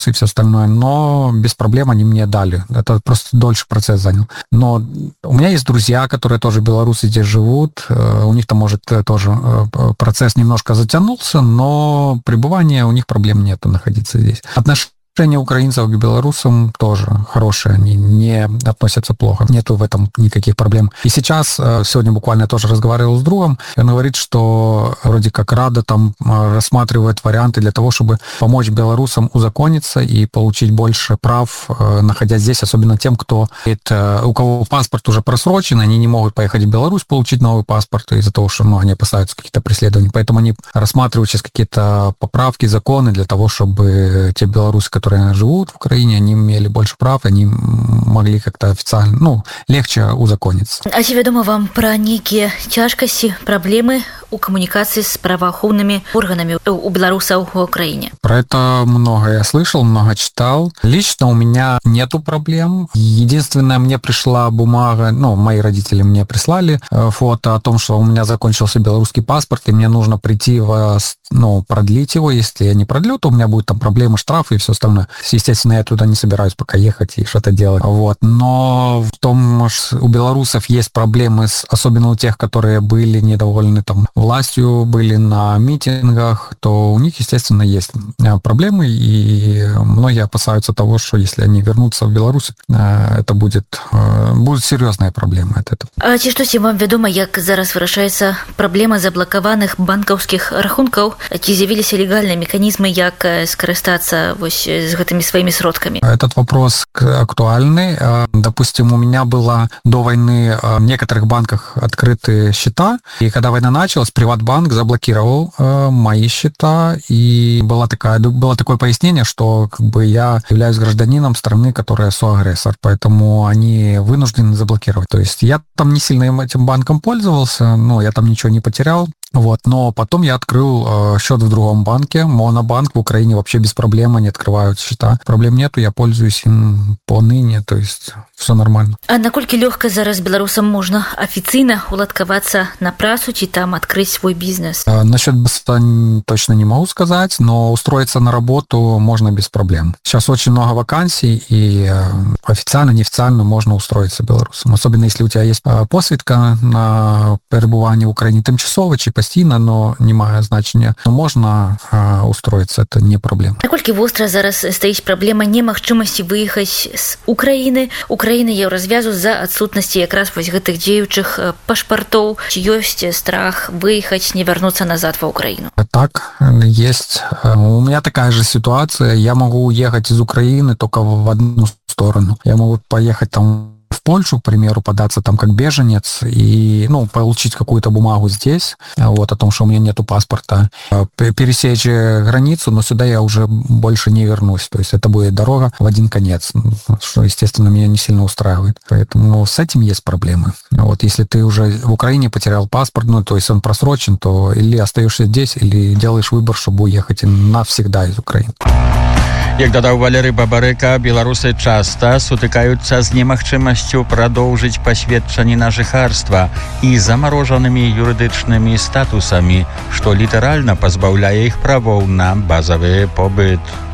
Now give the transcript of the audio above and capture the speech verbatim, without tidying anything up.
и все остальное, но без проблем они мне дали. Это просто дольше процесс занял. Но у меня есть друзья, которые тоже белорусы здесь живут. У них там, может, тоже процесс немножко затянулся, но пребывание у них проблем нету находиться здесь. Отношения Отношения украинцев к белорусам тоже хорошие, они не относятся плохо, нету в этом никаких проблем. И сейчас, сегодня буквально я тоже разговаривал с другом, и он говорит, что вроде как Рада там рассматривает варианты для того, чтобы помочь белорусам узакониться и получить больше прав, находясь здесь, особенно тем, кто, это, у кого паспорт уже просрочен, они не могут поехать в Беларусь, получить новый паспорт из-за того, что ну, они опасаются каких-то преследований. Поэтому они рассматривают сейчас какие-то поправки, законы для того, чтобы те белорусы, которые живут в Украине, они имели больше прав, они могли как-то официально, ну, легче узакониться. А ці вядома вам пра нейкія цяжкасці, праблемы у камунікацыі з праваахоўнымі органамі у беларусаў у Украине? Про это много я слышал, много читал. Лично у меня нету проблем. Единственное, мне пришла бумага, ну, мои родители мне прислали фото о том, что у меня закончился белорусский паспорт, и мне нужно прийти в, ну, продлить его. Если я не продлю, то у меня будут там проблемы, штрафы и все остальное. Естественно, я туда не собираюсь пока ехать и что-то делать. Вот. Но в том, что у белорусов есть проблемы, с, особенно у тех, которые были недовольны там властью, были на митингах, то у них, естественно, есть проблемы, и многие опасаются того, что если они вернутся в Беларусь, это будет, будут серьезные проблемы от этого. А ці штосьці вам вядома, як зараз вырашаецца праблема заблакаваных банкаўскіх рахункаў? Ці з'явіліся легальныя механізмы, як скарыстацца вось с этими своими сродками? Этот вопрос актуальный. Допустим, у меня было до войны в некоторых банках открыты счета, и когда война началась, Приватбанк заблокировал мои счета, и была такая, было такое пояснение, что как бы я являюсь гражданином страны, которая соагрессор, поэтому они вынуждены заблокировать. То есть я там не сильно этим банком пользовался, но я там ничего не потерял. Вот, но потом я открыл э, счет в другом банке, Монобанк в Украине вообще без проблем, они открывают счета. Проблем нету, я пользуюсь им поныне, то есть все нормально. А наколькі лёгка зараз беларусам можна афіцыйна уладкавацца на працу ці там открыть свой бизнес? Э, насчет бизнеса точно не могу сказать, но устроиться на работу можно без проблем. Сейчас очень много вакансий, и э, официально, неофициально можно устроиться белорусам. Особенно если у тебя есть э, посвідка на перебывание в Украине тимчасово чи постійно, но не мае значення. Но можна э, устроиться, это не проблема. Наколькі востра зараз стаіць праблема немагчымасці выехаць з Украіны, Украіны еўразвязу з-за адсутнасці якраз вось гэтых дзеючых пашпартоў? Ці ёсць страх выехаць, не вярнуцца назад ва Украіну? Так, есть. У меня такая же ситуация. Я могу уехать из Украины только в одну сторону. Я могу поехать там в Польшу, к примеру, податься там как беженец и, ну, получить какую-то бумагу здесь, вот, о том, что у меня нету паспорта, пересечь границу, но сюда я уже больше не вернусь. То есть это будет дорога в один конец, что, естественно, меня не сильно устраивает. Поэтому ну, с этим есть проблемы. Вот, если ты уже в Украине потерял паспорт, ну, то есть он просрочен, то или остаешься здесь, или делаешь выбор, чтобы уехать навсегда из Украины. Як дадаў Валерый Бабарыка, беларусы часта сутыкаюцца з немагчымасцю прадоўжыць пасведчанні на жыхарства і замарожанымі юрыдычнымі статусамі, што літаральна пазбаўляе іх правоў на базавы побыт.